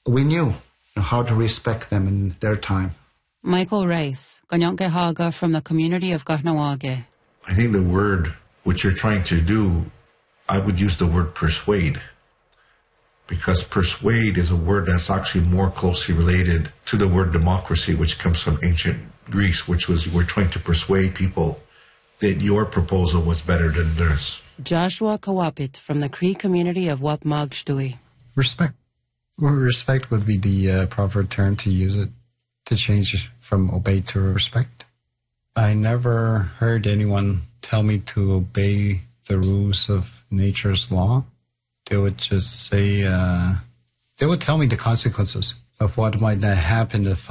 we knew how to respect them in their time. Michael Rice, Ganyonke Haga from the community of Kahnawake. I think the word which you're trying to do, I would use the word persuade. Because persuade is a word that's actually more closely related to the word democracy, which comes from ancient Greece, which was you were trying to persuade people that your proposal was better than theirs. Joshua Kawapit from the Cree community of Wapmagshtui. Respect. Well, respect would be the proper term to use it, to change from obey to respect. I never heard anyone tell me to obey the rules of nature's law. They would just say, they would tell me the consequences of what might happen if